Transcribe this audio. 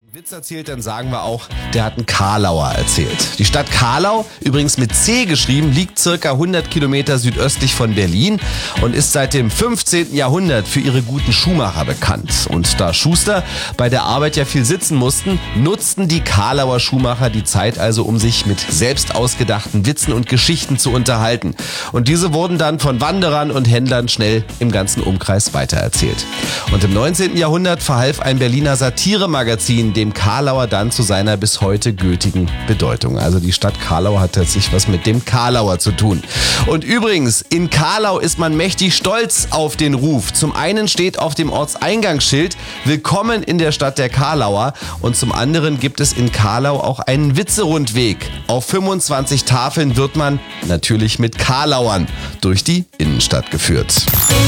Witz erzählt, dann sagen wir auch, der hat einen Karlauer erzählt. Die Stadt Karlau, übrigens mit C geschrieben, liegt circa 100 Kilometer südöstlich von Berlin und ist seit dem 15. Jahrhundert für ihre guten Schuhmacher bekannt. Und da Schuster bei der Arbeit ja viel sitzen mussten, nutzten die Karlauer Schuhmacher die Zeit also, um sich mit selbst ausgedachten Witzen und Geschichten zu unterhalten. Und diese wurden dann von Wanderern und Händlern schnell im ganzen Umkreis weitererzählt. Und im 19. Jahrhundert verhalf ein Berliner Satiremagazin dem Karlauer dann zu seiner bis heute gültigen Bedeutung. Also die Stadt Karlau hat tatsächlich was mit dem Karlauer zu tun. Und übrigens, in Karlau ist man mächtig stolz auf den Ruf. Zum einen steht auf dem Ortseingangsschild "Willkommen in der Stadt der Karlauer" und zum anderen gibt es in Karlau auch einen Witze-Rundweg. Auf 25 Tafeln wird man, natürlich mit Karlauern, durch die Innenstadt geführt.